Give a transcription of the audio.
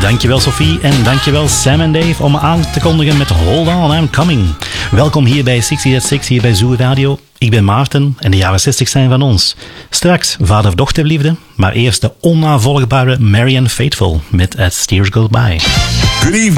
Dankjewel Sophie en dankjewel Sam en Dave om me aan te kondigen met Hold On, I'm Coming. Welkom hier bij 60 at 6, hier bij Zoo Radio. Ik ben Maarten en de jaren 60 zijn van ons. Straks vader-dochterliefde, maar eerst de onnavolgbare Marianne Faithfull met As Tears Go By. Good evening.